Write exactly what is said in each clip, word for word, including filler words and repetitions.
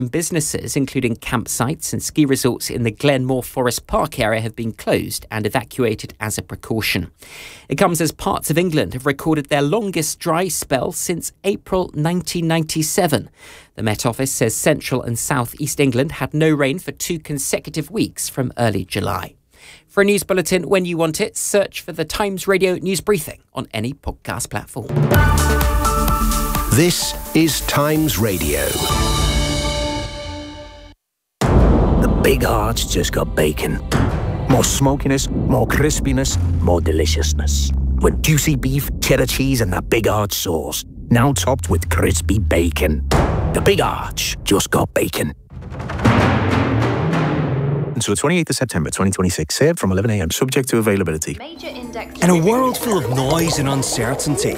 Businesses, including campsites and ski resorts in the Glenmore Forest Park area, have been closed and evacuated as a precaution. It comes as parts of England have recorded their longest dry spell since April nineteen ninety-seven. The Met Office says central and south east England had no rain for two consecutive weeks from early July. For a news bulletin when you want it, search for the Times Radio News Briefing on any podcast platform. This is Times Radio. Big Arch just got bacon. More smokiness, more crispiness, more deliciousness. With juicy beef, cheddar cheese and that Big Arch sauce. Now topped with crispy bacon. The Big Arch just got bacon. Until the twenty-eighth of September twenty twenty-six, served from eleven a m, subject to availability. In a world full of noise and uncertainty,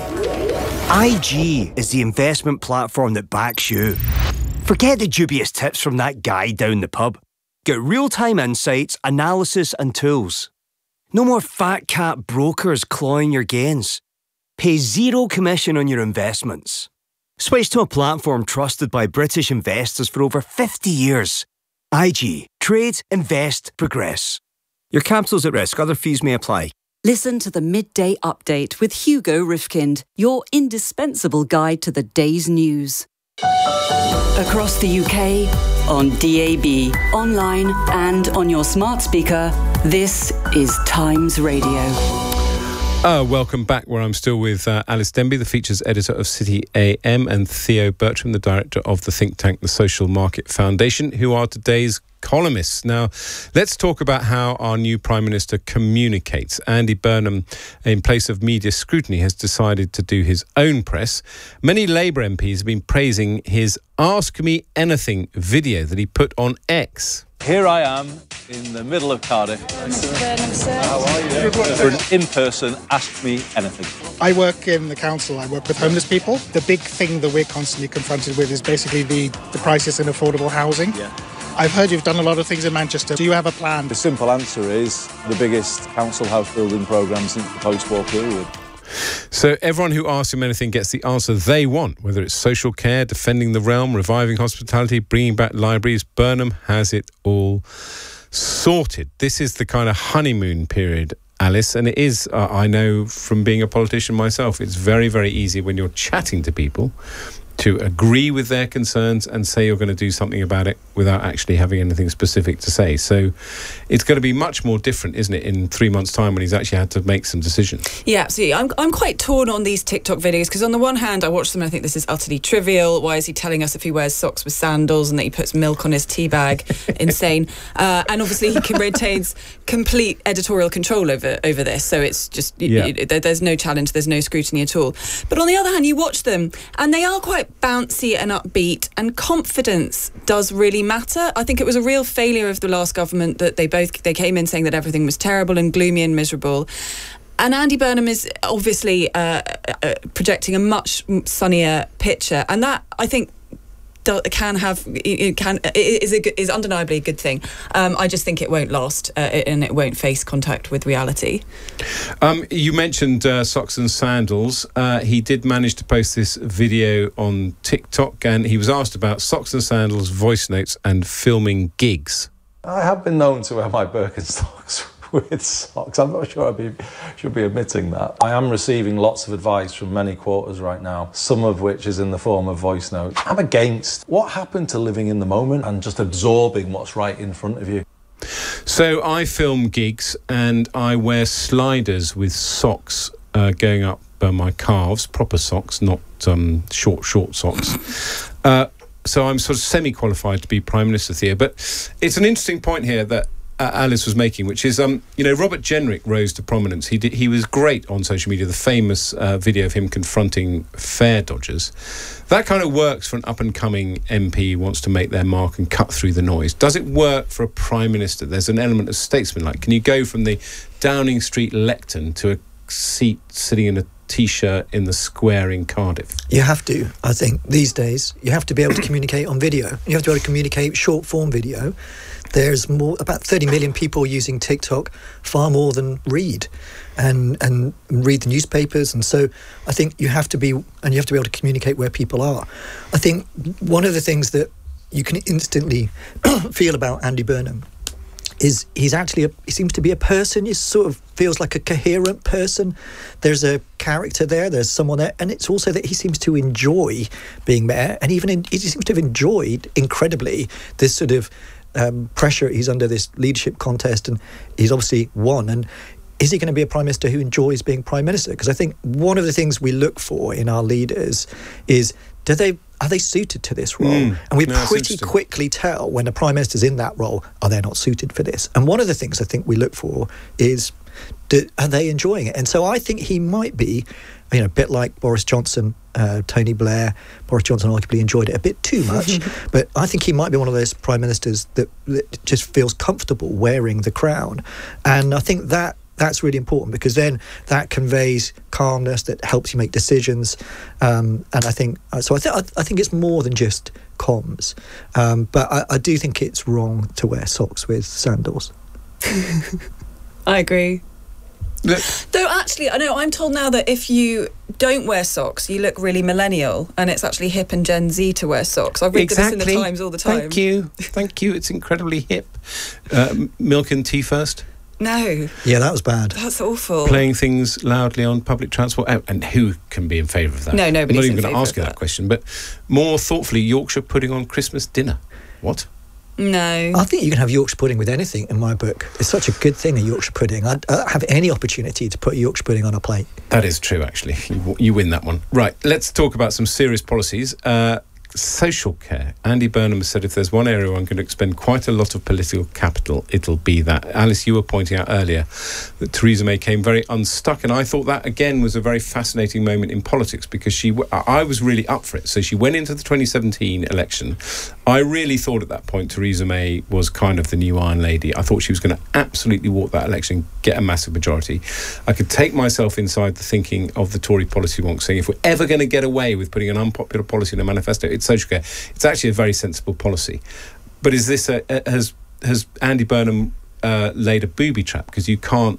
I G is the investment platform that backs you. Forget the dubious tips from that guy down the pub. Get real-time insights, analysis and tools. No more fat cat brokers clawing your gains. Pay zero commission on your investments. Switch to a platform trusted by British investors for over fifty years. I G. Trade, invest, progress. Your capital's at risk. Other fees may apply. Listen to the Midday Update with Hugo Rifkind, your indispensable guide to the day's news. Across the U K, on D A B, online and on your smart speaker, this is Times Radio. Uh, welcome back, where I'm still with uh, Alice Denby, the features editor of City A M, and Theo Bertram, the director of the think tank, the Social Market Foundation, who are today's columnists. Now, let's talk about how our new Prime Minister communicates. Andy Burnham, in place of media scrutiny, has decided to do his own press. Many Labour M Ps have been praising his Ask Me Anything video that he put on X. Here I am in the middle of Cardiff. Mister Burnham, sir. How are you? For an in-person Ask Me Anything. I work in the council. I work with homeless people. The big thing that we're constantly confronted with is basically the, the crisis in affordable housing. Yeah. I've heard you've done a lot of things in Manchester. Do you have a plan? The simple answer is the biggest council house building programme since the post-war period. So everyone who asks him anything gets the answer they want, whether it's social care, defending the realm, reviving hospitality, bringing back libraries. Burnham has it all sorted. This is the kind of honeymoon period, Alice, and it is, uh, I know from being a politician myself, it's very, very easy when you're chatting to people to agree with their concerns and say you're going to do something about it without actually having anything specific to say. So it's going to be much more different, isn't it, in three months' time when he's actually had to make some decisions. Yeah, absolutely. I'm, I'm quite torn on these TikTok videos because on the one hand, I watch them and I think this is utterly trivial. Why is he telling us if he wears socks with sandals and that he puts milk on his tea bag? Insane. Uh, and obviously he retains complete editorial control over, over this. So it's just, Yeah. you, you, there's no challenge, there's no scrutiny at all. But on the other hand, you watch them and they are quite bouncy and upbeat, and confidence does really matter. I think it was a real failure of the last government that they both they came in saying that everything was terrible and gloomy and miserable. And Andy Burnham is obviously uh, uh, projecting a much sunnier picture, and that I think do, can have it can is a, is undeniably a good thing. Um, I just think it won't last uh, and it won't face contact with reality. Um, you mentioned uh, socks and sandals. Uh, he did manage to post this video on TikTok, and he was asked about socks and sandals, voice notes, and filming gigs. I have been known to wear my Birkenstocks with socks. I'm not sure I be, should be admitting that. I am receiving lots of advice from many quarters right now, some of which is in the form of voice notes. I'm against what happened to living in the moment and just absorbing what's right in front of you. So I film gigs and I wear sliders with socks uh, going up uh, my calves, proper socks, not um, short, short socks. uh, so I'm sort of semi-qualified to be Prime Minister here. But it's an interesting point here that Uh, Alice was making, which is, um, you know, Robert Jenrick rose to prominence. He did, he was great on social media, the famous uh, video of him confronting fare dodgers. That kind of works for an up-and-coming M P who wants to make their mark and cut through the noise. Does it work for a Prime Minister? There's an element of statesman-like. Can you go from the Downing Street lectern to a seat sitting in a T-shirt in the square in Cardiff? You have to, I think, these days. You have to be able to communicate on video. You have to be able to communicate short-form video. There's more, about thirty million people using TikTok, far more than read and and read the newspapers. And so I think you have to be, and you have to be able to communicate where people are. I think one of the things that you can instantly feel about Andy Burnham is he's actually a, he seems to be a person. He sort of feels like a coherent person. There's a character there. There's someone there, and it's also that he seems to enjoy being mayor, and even in, he seems to have enjoyed incredibly this sort of um, pressure. He's under this leadership contest, and he's obviously won. And is he going to be a prime minister who enjoys being prime minister? Because I think one of the things we look for in our leaders is do they are they suited to this role? Mm. And we No, pretty quickly tell when a prime minister's in that role, are they not suited for this? And one of the things I think we look for is, do, are they enjoying it? And so I think he might be, you know, a bit like Boris Johnson, uh, Tony Blair. Boris Johnson arguably enjoyed it a bit too much, but I think he might be one of those prime ministers that, that just feels comfortable wearing the crown. And I think that that's really important, because then that conveys calmness, that helps you make decisions. Um, and I think so. I think I think it's more than just comms, um, but I, I do think it's wrong to wear socks with sandals. I agree. Though actually, I know I'm told now that if you don't wear socks, you look really millennial, and it's actually hip and Gen Z to wear socks. I read exactly. this in the Times all the time. Thank you, thank you. It's incredibly hip. Uh, milk and tea first. No. Yeah, that was bad. That's awful. Playing things loudly on public transport. Oh, and who can be in favour of that? No, nobody's I'm not in even going favour to ask of you that. that question. But more thoughtfully, Yorkshire pudding on Christmas dinner. What? No. I think you can have Yorkshire pudding with anything in my book. It's such a good thing, a Yorkshire pudding. I'd, I'd have any opportunity to put a Yorkshire pudding on a plate. That is true, actually. You, you win that one. Right, let's talk about some serious policies. Uh, social care. Andy Burnham has said if there's one area where I'm going to expend quite a lot of political capital, it'll be that. Alice, you were pointing out earlier that Theresa May came very unstuck, and I thought that again was a very fascinating moment in politics, because she I was really up for it. So she went into the twenty seventeen election. I really thought at that point Theresa May was kind of the new Iron Lady. I thought she was going to absolutely walk that election, get a massive majority. I could take myself inside the thinking of the Tory policy wonk, saying if we're ever going to get away with putting an unpopular policy in a manifesto, it's social care. It's actually a very sensible policy. But is this a, a, has has Andy Burnham uh, laid a booby trap? Because you can't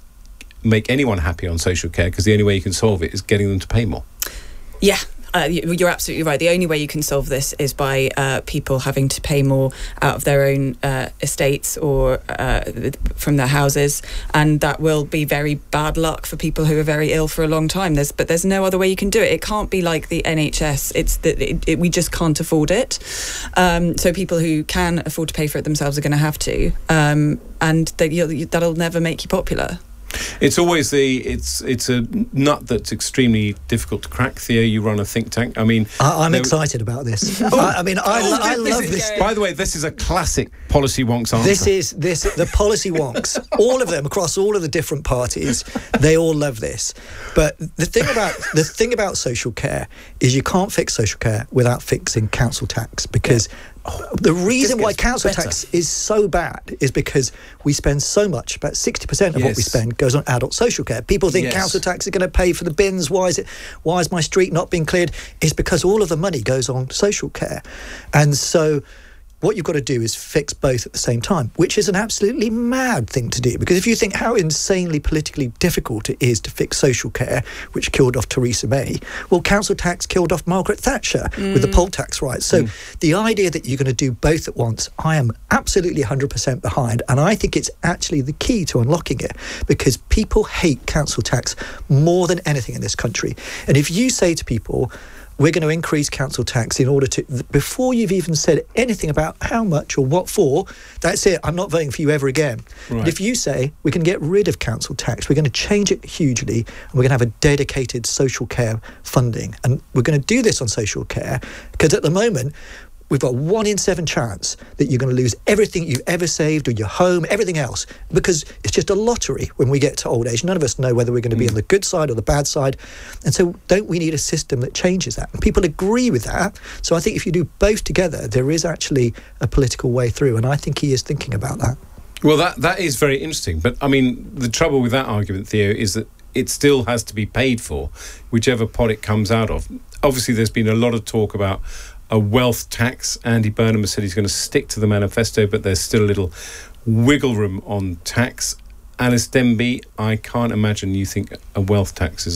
make anyone happy on social care, because the only way you can solve it is getting them to pay more. Yeah. Uh, you're absolutely right. The only way you can solve this is by uh, people having to pay more out of their own uh, estates or uh, from their houses, and that will be very bad luck for people who are very ill for a long time. There's, but there's no other way you can do it. It can't be like the N H S. It's that it, it, we just can't afford it. Um, so people who can afford to pay for it themselves are going to have to, um, and they, you'll, that'll never make you popular. It's always the it's it's a nut that's extremely difficult to crack. Theo, you run a think tank. I mean, I, I'm excited about this. Oh, I, I mean, I, oh, I this love is, this. By the way, this is a classic policy wonks answer. This is this the policy wonks. All of them across all of the different parties, they all love this. But the thing about the thing about social care is you can't fix social care without fixing council tax, because. Yeah. Oh, the reason why council better. tax is so bad is because we spend so much, about sixty percent of yes. what we spend goes on adult social care. People think yes. council tax is going to pay for the bins. Why is it? Why is my street not being cleared? It's because all of the money goes on social care. And so what you've got to do is fix both at the same time, which is an absolutely mad thing to do. Because if you think how insanely politically difficult it is to fix social care, which killed off Theresa May, well, council tax killed off Margaret Thatcher mm. with the poll tax rise. So mm. the idea that you're going to do both at once, I am absolutely one hundred percent behind. And I think it's actually the key to unlocking it, because people hate council tax more than anything in this country. And if you say to people, we're going to increase council tax in order to, before you've even said anything about how much or what for, that's it, I'm not voting for you ever again. Right. But if you say we can get rid of council tax, we're going to change it hugely, and we're going to have a dedicated social care funding, and we're going to do this on social care, because at the moment we've got one in seven chance that you're going to lose everything you've ever saved, or your home, everything else, because it's just a lottery when we get to old age. None of us know whether we're going to be mm. on the good side or the bad side. And so don't we need a system that changes that? And people agree with that. So I think if you do both together, there is actually a political way through. And I think he is thinking about that. Well, that that is very interesting. But, I mean, the trouble with that argument, Theo, is that it still has to be paid for, whichever pot it comes out of. Obviously, there's been a lot of talk about a wealth tax. Andy Burnham has said he's going to stick to the manifesto, but there's still a little wiggle room on tax. Alice Denby, I can't imagine you think a wealth tax is a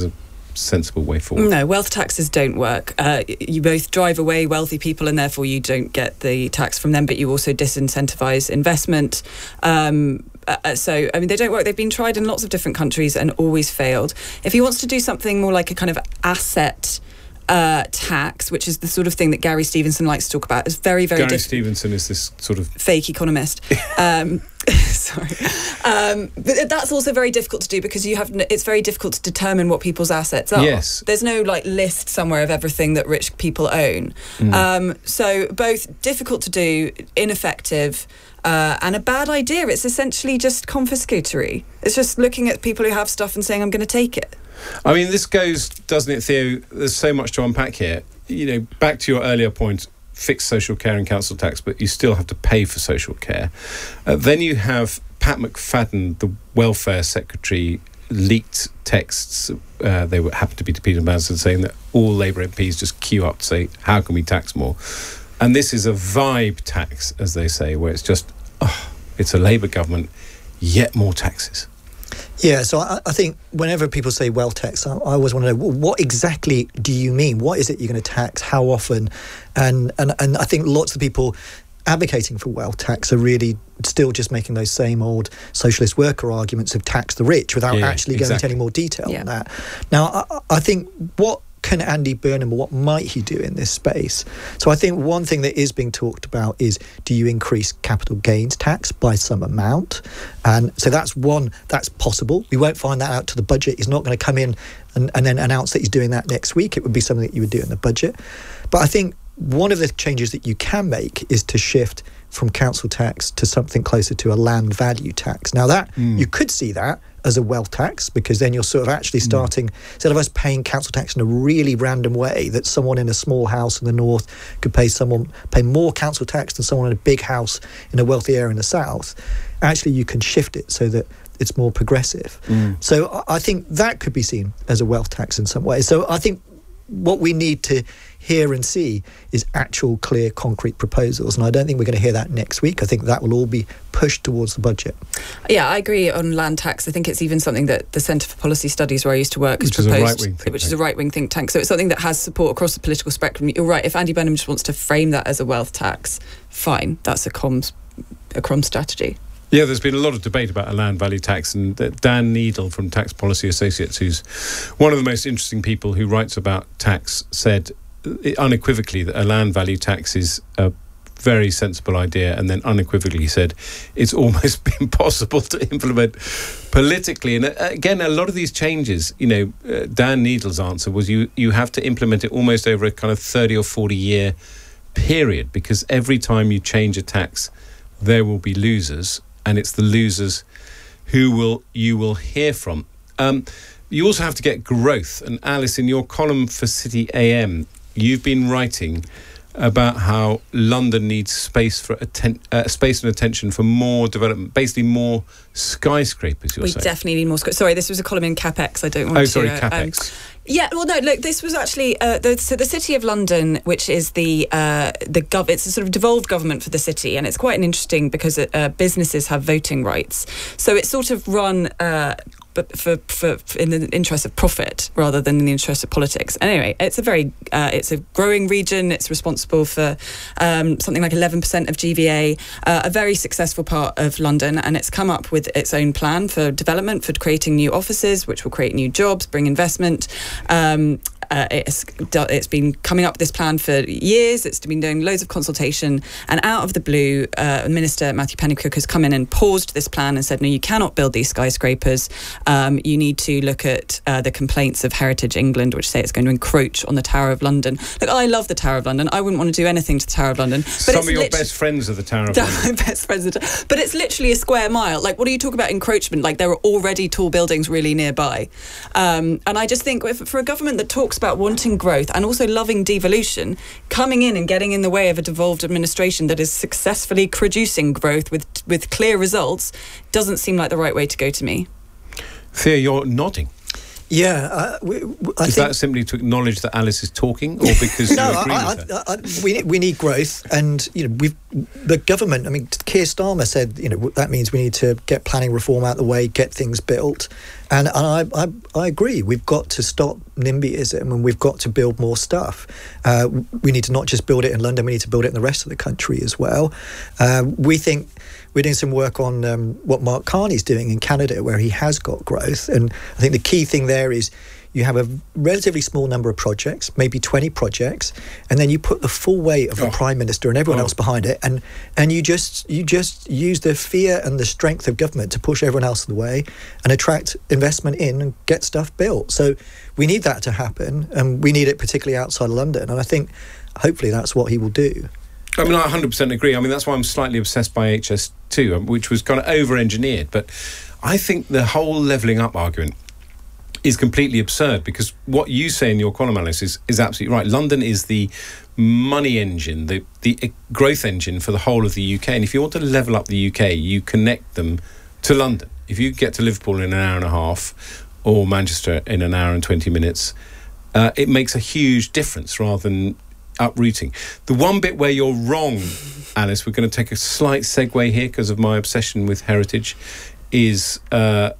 sensible way forward. No, wealth taxes don't work. Uh, you both drive away wealthy people and therefore you don't get the tax from them, but you also disincentivise investment. Um, uh, so, I mean, they don't work. They've been tried in lots of different countries and always failed. If he wants to do something more like a kind of asset Uh, tax, which is the sort of thing that Gary Stevenson likes to talk about, is very, very Gary diff- Stevenson is this sort of fake economist. um, sorry, um, but that's also very difficult to do because you have. N- it's very difficult to determine what people's assets are. Yes. There's no like list somewhere of everything that rich people own. Mm. Um, so both difficult to do, ineffective. Uh, and a bad idea. It's essentially just confiscatory. It's just looking at people who have stuff and saying, I'm going to take it. I mean, this goes, doesn't it, Theo? There's so much to unpack here. You know, back to your earlier point, fixed social care and council tax, but you still have to pay for social care. Uh, then you have Pat McFadden, the welfare secretary, leaked texts. Uh, they were, happened to be to Peter Manson saying that all Labour M Ps just queue up to say, how can we tax more? And this is a vibe tax, as they say, where it's just, oh, it's a Labour government, yet more taxes. Yeah, so I, I think whenever people say wealth tax, I, I always want to know, well, what exactly do you mean? What is it you're going to tax? How often? And, and, and I think lots of people advocating for wealth tax are really still just making those same old socialist worker arguments of tax the rich without yeah, actually going exactly. into any more detail yeah. on that. Now, I, I think what can Andy Burnham, what might he do in this space? So I think one thing that is being talked about is, do you increase capital gains tax by some amount? And so that's one, that's possible. We won't find that out to the budget. He's not going to come in and, and then announce that he's doing that next week. It would be something that you would do in the budget. But I think one of the changes that you can make is to shift from council tax to something closer to a land value tax. Now that, mm. you could see that as a wealth tax, because then you're sort of actually starting, mm. instead of us paying council tax in a really random way, that someone in a small house in the north could pay someone pay more council tax than someone in a big house in a wealthy area in the south. Actually, you can shift it so that it's more progressive. Mm. So I think that could be seen as a wealth tax in some way. So I think what we need to hear and see is actual, clear, concrete proposals. And I don't think we're going to hear that next week. I think that will all be pushed towards the budget. Yeah, I agree on land tax. I think it's even something that the Centre for Policy Studies, where I used to work, has which proposed, is a right-wing think which tank. is a right-wing think tank. So it's something that has support across the political spectrum. You're right. If Andy Burnham just wants to frame that as a wealth tax, fine. That's a comms, a comms strategy. Yeah, there's been a lot of debate about a land value tax, and Dan Needle from Tax Policy Associates, who's one of the most interesting people who writes about tax, said unequivocally that a land value tax is a very sensible idea, and then unequivocally said it's almost impossible to implement politically. And again, a lot of these changes, you know, uh, Dan Needle's answer was you, you have to implement it almost over a kind of thirty or forty year period, because every time you change a tax, there will be losers. And it's the losers who will you will hear from. Um, you also have to get growth. And Alice, in your column for City A M, you've been writing about how London needs space for atten- uh, space and attention for more development, basically more skyscrapers. You're we saying. definitely need more. Sc- sorry, this was a column in CapEx. I don't want oh, to. sorry, uh, CapEx. Um, Yeah, well, no, look, this was actually, uh, the, so the City of London, which is the, uh, the gov, it's a sort of devolved government for the city, and it's quite an interesting because uh, businesses have voting rights. So it's sort of run uh, but for, for, for in the interest of profit rather than in the interest of politics. Anyway, it's a very, uh, it's a growing region. It's responsible for um, something like eleven percent of G V A, uh, a very successful part of London, and it's come up with its own plan for development, for creating new offices, which will create new jobs, bring investment. Um, uh, it's, it's been coming up with this plan for years. It's been doing loads of consultation, and out of the blue, uh, Minister Matthew Pennycook has come in and paused this plan and said, no, you cannot build these skyscrapers. Um, you need to look at uh, the complaints of Heritage England, which say it's going to encroach on the Tower of London. Look, I love the Tower of London. I wouldn't want to do anything to the Tower of London. But Some it's of your lit- best friends are the Tower of London. London. My best friends are the- But it's literally a square mile. Like, what are you talking about encroachment? Like, there are already tall buildings really nearby. Um, and I just think if, for a government that talks about wanting growth and also loving devolution, coming in and getting in the way of a devolved administration that is successfully producing growth with with clear results doesn't seem like the right way to go to me. Thea, you're nodding. Yeah, uh, we, we, I is think, that simply to acknowledge that Alice is talking, or because no, you agree I, with I, her? I, I, we we need growth, and you know we've the government, I mean, Keir Starmer said, you know, that means we need to get planning reform out of the way, get things built. And, and I, I, I agree. We've got to stop NIMBYism and we've got to build more stuff. Uh, we need to not just build it in London, we need to build it in the rest of the country as well. Uh, we think we're doing some work on um, what Mark Carney's doing in Canada, where he has got growth. And I think the key thing there is you have a relatively small number of projects, maybe twenty projects, and then you put the full weight of the oh. Prime Minister and everyone oh. else behind it, and and you just you just use the fear and the strength of government to push everyone else away and attract investment in and get stuff built. So we need that to happen, and we need it particularly outside of London, and I think hopefully that's what he will do. I mean, I one hundred percent agree. I mean, that's why I'm slightly obsessed by H S two, which was kind of over-engineered, but I think the whole levelling up argument is completely absurd, because what you say in your column, Alice, is, is absolutely right. London is the money engine, the, the growth engine for the whole of the U K. And if you want to level up the U K, you connect them to London. If you get to Liverpool in an hour and a half or Manchester in an hour and twenty minutes, uh, it makes a huge difference rather than uprooting. The one bit where you're wrong, Alice, we're going to take a slight segue here because of my obsession with heritage, is... Uh,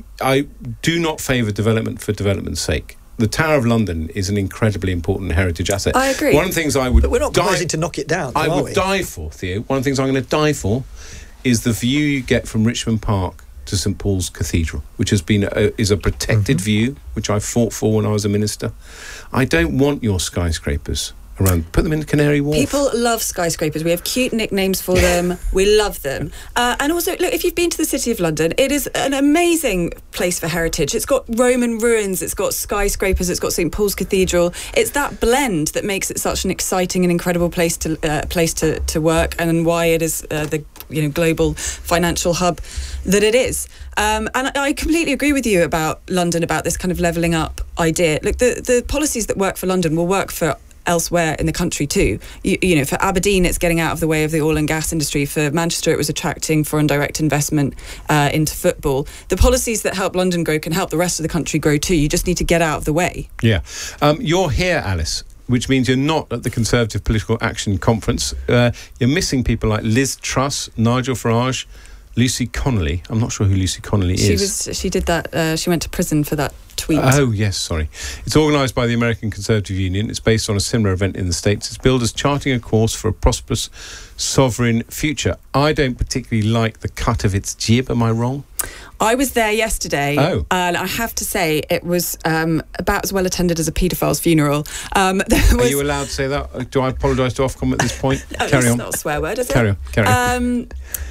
I do not favour development for development's sake. The Tower of London is an incredibly important heritage asset. I agree. One of the things I would But we're not die, proposing to knock it down, I are would we? die for, Theo. One of the things I'm going to die for is the view you get from Richmond Park to St Paul's Cathedral, which has been a, is a protected mm-hmm. view, which I fought for when I was a minister. I don't want your skyscrapers around. Put them in Canary Wharf. People love skyscrapers. We have cute nicknames for them. We love them. Uh, and also, look, if you've been to the City of London, it is an amazing place for heritage. It's got Roman ruins, it's got skyscrapers, it's got St Paul's Cathedral. It's that blend that makes it such an exciting and incredible place to uh, place to, to work, and why it is uh, the you know global financial hub that it is. Um, and I completely agree with you about London, about this kind of levelling up idea. Look, the, the policies that work for London will work for elsewhere in the country too. You, you know, for Aberdeen, it's getting out of the way of the oil and gas industry. For Manchester, it was attracting foreign direct investment uh, into football. The policies that help London grow can help the rest of the country grow too. You just need to get out of the way. Yeah. Um, you're here, Alice, which means you're not at the Conservative Political Action Conference. Uh, you're missing people like Liz Truss, Nigel Farage, Lucy Connolly. I'm not sure who Lucy Connolly is. She was. She did that. Uh, she went to prison for that tweet. Oh, yes, sorry. It's organised by the American Conservative Union. It's based on a similar event in the States. It's billed as charting a course for a prosperous, sovereign future. I don't particularly like the cut of its jib. Am I wrong? I was there yesterday, oh. and I have to say it was um, about as well attended as a paedophile's funeral. Um, there was... Are you allowed to say that? Do I apologise to Ofcom at this point? No, Carry it's on. not a swear word, is it? Carry on. Carry on. Um,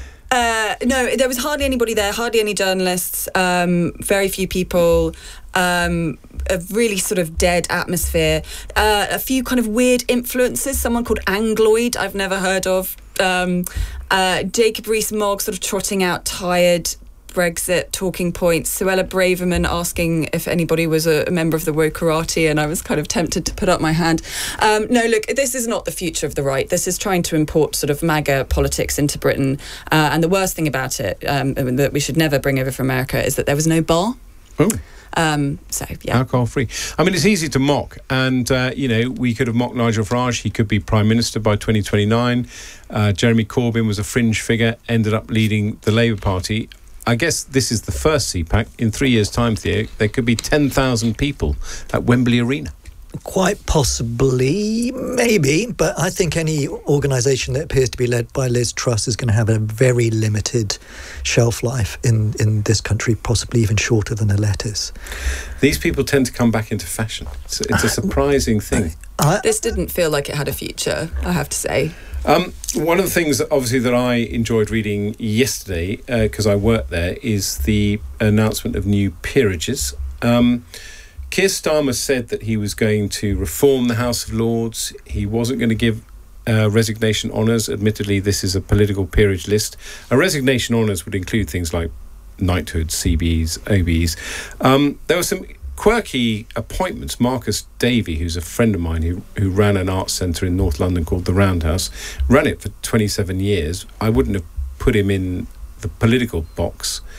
Uh, no, there was hardly anybody there, hardly any journalists, um, very few people, um, a really sort of dead atmosphere, uh, a few kind of weird influences, someone called Angloid I've never heard of, um, uh, Jacob Rees-Mogg sort of trotting out tired Brexit talking points, Suella Braverman asking if anybody was a, a member of the Wokarati, and I was kind of tempted to put up my hand. Um, no, look, this is not the future of the right. This is trying to import sort of MAGA politics into Britain, uh, and the worst thing about it, um, that we should never bring over from America, is that there was no bar. Oh. Um, so, yeah. Alcohol free. I mean, it's easy to mock, and, uh, you know, we could have mocked Nigel Farage. He could be Prime Minister by twenty twenty-nine. Uh, Jeremy Corbyn was a fringe figure, ended up leading the Labour Party. I guess this is the first C PAC. In three years' time, Theo, there could be ten thousand people at Wembley Arena. Quite possibly, maybe, but I think any organisation that appears to be led by Liz Truss is going to have a very limited shelf life in, in this country, possibly even shorter than a lettuce. These people tend to come back into fashion. It's, it's a surprising thing. I, this didn't feel like it had a future, I have to say. Um, one of the things, that obviously, that I enjoyed reading yesterday, because uh, I worked there, is the announcement of new peerages. Um, Keir Starmer said that he was going to reform the House of Lords. He wasn't going to give uh, resignation honours. Admittedly, this is a political peerage list. A resignation honours would include things like knighthood, C Bs, O Bs. Um, there were some quirky appointments. Marcus Davey, who's a friend of mine who, who ran an arts centre in North London called the Roundhouse, ran it for twenty-seven years. I wouldn't have put him in the political box.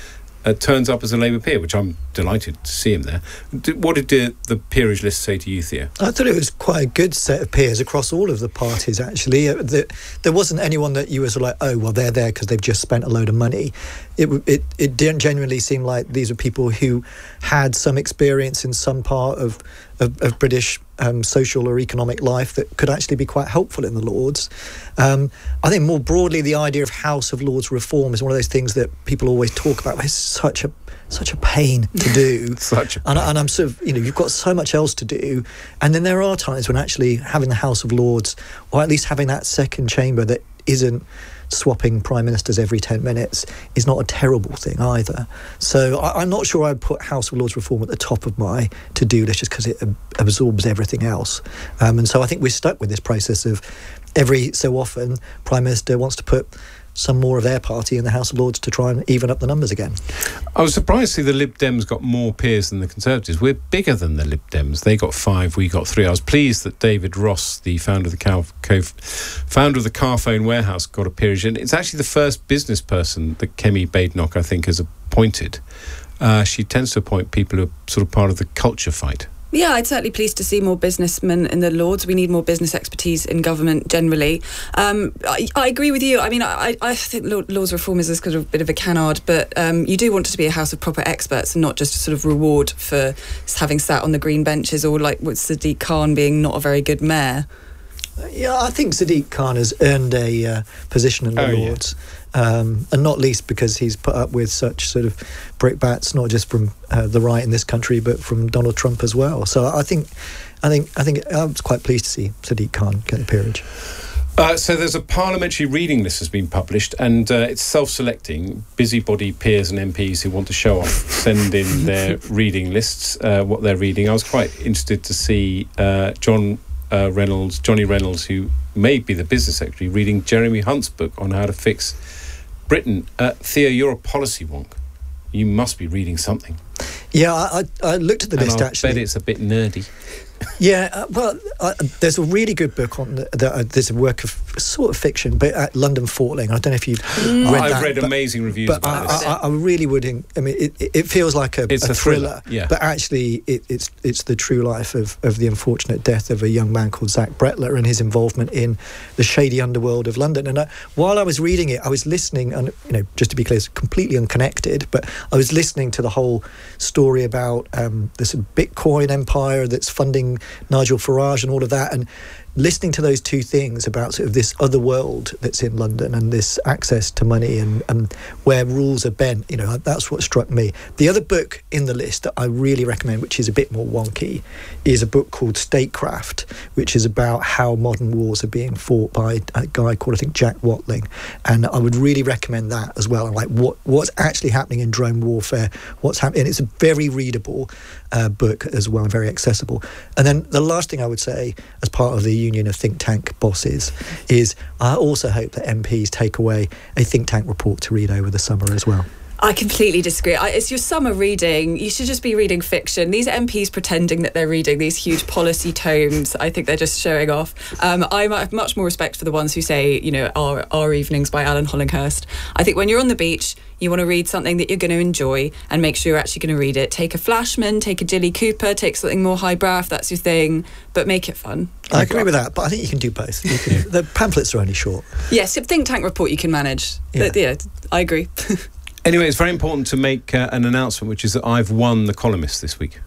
uh, turns up as a Labour peer, which I'm delighted to see him there. D- what did the, the peerage list say to you, Thea? I thought it was quite a good set of peers across all of the parties, actually. Uh, the, there wasn't anyone that you were sort of like, oh, well, they're there because they've just spent a load of money. It, it, it didn't genuinely seem like these are people who had some experience in some part of, of, of British um, social or economic life that could actually be quite helpful in the Lords. Um, I think more broadly, the idea of House of Lords reform is one of those things that people always talk about. It's such a such a pain to do. Such a and, and I'm sort of, you know, you've got so much else to do. And then there are times when actually having the House of Lords, or at least having that second chamber that isn't swapping prime ministers every ten minutes, is not a terrible thing either. So I, I'm not sure I'd put House of Lords reform at the top of my to-do list just because it ab- absorbs everything else. Um, and so I think we're stuck with this process of every so often Prime Minister wants to put some more of their party in the House of Lords to try and even up the numbers again. I was surprised to see the Lib Dems got more peers than the Conservatives. We're bigger than the Lib Dems. They got five, we got three. I was pleased that David Ross, the founder of the Cal- Co- founder of the Carphone Warehouse, got a peerage. And it's actually the first business person that Kemi Badenoch, I think, has appointed. Uh, she tends to appoint people who are sort of part of the culture fight. Yeah, I'd certainly pleased to see more businessmen in the Lords. We need more business expertise in government generally. Um, I, I agree with you. I mean, I, I think Lords reform is a kind of a bit of a canard, but um, you do want it to be a house of proper experts and not just a sort of reward for having sat on the green benches or like with Sadiq Khan being not a very good mayor. Yeah, I think Sadiq Khan has earned a uh, position in the oh, Lords, yeah. um, and not least because he's put up with such sort of brickbats, not just from uh, the right in this country, but from Donald Trump as well. So I think, I think, I think I was quite pleased to see Sadiq Khan get a peerage. Uh, so there's a parliamentary reading list has been published, and uh, it's self-selecting. Busybody peers and M Ps who want to show off send in their reading lists, uh, what they're reading. I was quite interested to see uh, John uh, Reynolds, Johnny Reynolds, who may be the business secretary, reading Jeremy Hunt's book on how to fix Britain. Uh, Thea, you're a policy wonk. You must be reading something. Yeah, I, I looked at the and list I actually. I bet it's a bit nerdy. Yeah, uh, well, uh, there's a really good book on the, the, uh, there's a work of sort of fiction, but uh, London Falling. I don't know if you've mm. read I've that. read but, amazing reviews but about I, this. I, I really would. In, I mean, it, it feels like a, it's a, a thriller, thriller yeah. but actually, it, it's it's the true life of, of the unfortunate death of a young man called Zach Bretler and his involvement in the shady underworld of London. And I, while I was reading it, I was listening, and you know, just to be clear, it's completely unconnected, but I was listening to the whole story about um, this Bitcoin empire that's funding Nigel Farage and all of that, and listening to those two things about sort of this other world that's in London and this access to money and, and where rules are bent, you know, that's what struck me. The other book in the list that I really recommend, which is a bit more wonky, is a book called Statecraft, which is about how modern wars are being fought by a guy called, I think, Jack Watling. And I would really recommend that as well. Like what what's actually happening in drone warfare, what's happening. And it's a very readable uh, book as well, very accessible. And then the last thing I would say, as part of the Union of Think Tank Bosses, is I also hope that M Ps take away a think tank report to read over the summer as well. I completely disagree. I, it's your summer reading. You should just be reading fiction. These M Ps pretending that they're reading these huge policy tomes, I think they're just showing off. Um, I have much more respect for the ones who say, you know, Our, Our Evenings by Alan Hollinghurst. I think when you're on the beach, you want to read something that you're going to enjoy and make sure you're actually going to read it. Take a Flashman, take a Jilly Cooper, take something more highbrow if that's your thing, but make it fun. I agree with that, but I think you can do both. You can, the pamphlets are only short. Yes, think tank report you can manage. Yeah, but, yeah I agree. Anyway, it's very important to make uh, an announcement, which is that I've won the columnist this week.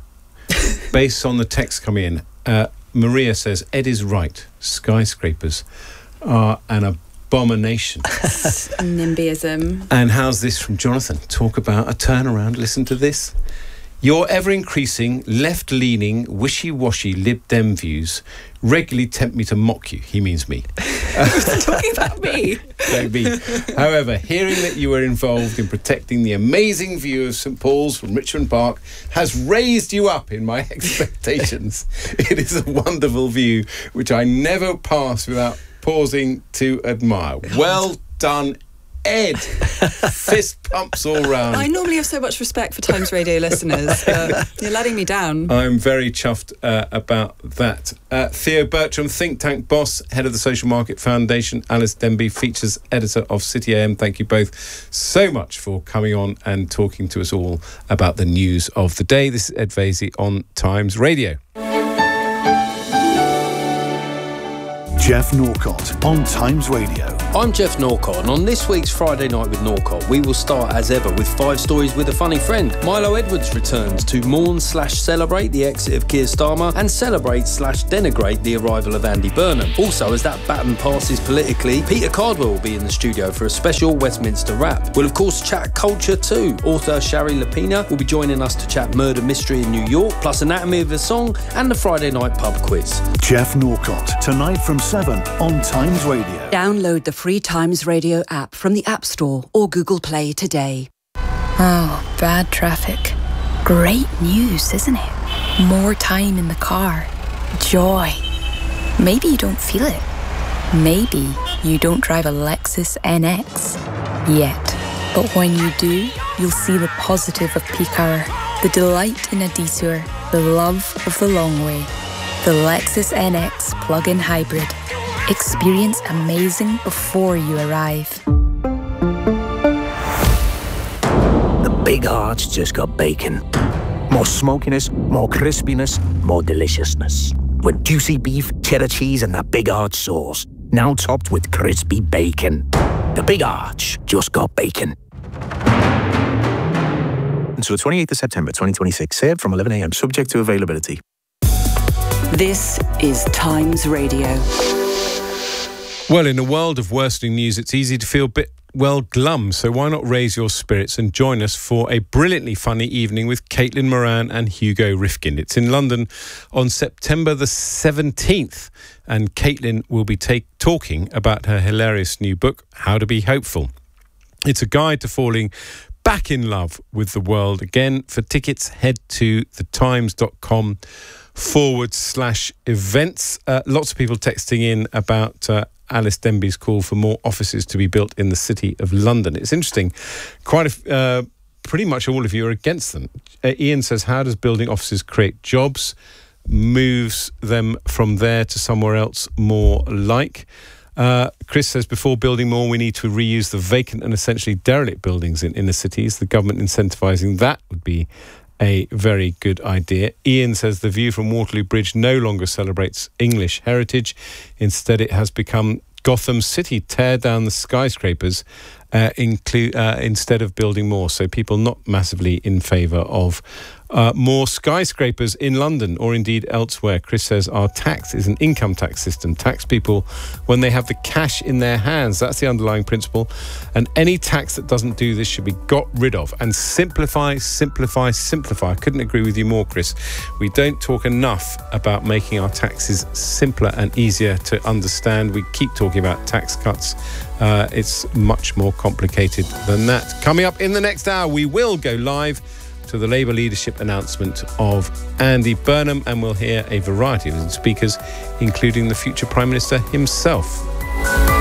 Based on the text coming in, uh, Maria says, Ed is right. Skyscrapers are an abomination. NIMBYism. And how's this from Jonathan? Talk about a turnaround. Listen to this. Your ever-increasing, left-leaning, wishy-washy Lib Dem views regularly tempt me to mock you. He means me. Talking about me. Like me. However, hearing that you were involved in protecting the amazing view of St Paul's from Richmond Park has raised you up in my expectations. It is a wonderful view, which I never pass without pausing to admire. God. Well done, Ed. Fist pumps all round. I normally have so much respect for Times Radio listeners, but you're letting me down. I'm very chuffed uh, about that. Uh, Theo Bertram, think tank boss, head of the Social Market Foundation. Alice Denby, features editor of City A M. Thank you both so much for coming on and talking to us all about the news of the day. This is Ed Vaizey on Times Radio. Jeff Norcott on Times Radio. I'm Jeff Norcott, and on this week's Friday Night with Norcott, we will start as ever with five stories with a funny friend. Milo Edwards returns to mourn slash celebrate the exit of Keir Starmer and celebrate slash denigrate the arrival of Andy Burnham. Also, as that baton passes politically, Peter Cardwell will be in the studio for a special Westminster wrap. We'll of course chat culture too. Author Shari Lapina will be joining us to chat murder mystery in New York, plus Anatomy of a Song and the Friday Night Pub Quiz. Jeff Norcott, tonight from seven on Times Radio. Download the free Times Radio app from the App Store or Google Play today. Oh, bad traffic. Great news, isn't it? More time in the car. Joy. Maybe you don't feel it. Maybe you don't drive a Lexus N X yet. But when you do, you'll see the positive of peak hour, the delight in a detour, the love of the long way. The Lexus N X plug-in hybrid. Experience amazing before you arrive. The big heart's just got bacon. More smokiness, more crispiness, more deliciousness. With juicy beef, cheddar cheese and that Big Arch sauce. Now topped with crispy bacon. The Big Arch just got bacon. Until the twenty-eighth of September twenty twenty-six. Served from eleven a m subject to availability. This is Times Radio. Well, in a world of worsening news, it's easy to feel a bit, well, glum. So why not raise your spirits and join us for a brilliantly funny evening with Caitlin Moran and Hugo Rifkin. It's in London on September the seventeenth. And Caitlin will be take, talking about her hilarious new book, How to Be Hopeful. It's a guide to falling back in love with the world. Again, for tickets, head to thetimes.com forward slash events. Uh, lots of people texting in about uh, Alice Denby's call for more offices to be built in the City of London. It's interesting. Quite a, uh, pretty much all of you are against them. Uh, Ian says, how does building offices create jobs? Moves them from there to somewhere else more like. Uh, Chris says, before building more, we need to reuse the vacant and essentially derelict buildings in inner cities. The government incentivising that would be a very good idea. Ian says the view from Waterloo Bridge no longer celebrates English heritage. Instead, it has become Gotham City. Tear down the skyscrapers uh, include, uh, instead of building more. So people not massively in favour of uh, more skyscrapers in London or indeed elsewhere. Chris says our tax is an income tax system. Tax people when they have the cash in their hands. That's the underlying principle. And any tax that doesn't do this should be got rid of. And simplify, simplify, simplify. I couldn't agree with you more, Chris. We don't talk enough about making our taxes simpler and easier to understand. We keep talking about tax cuts. Uh, it's much more complicated than that. Coming up in the next hour, we will go live to the Labour leadership announcement of Andy Burnham, and we'll hear a variety of speakers, including the future Prime Minister himself.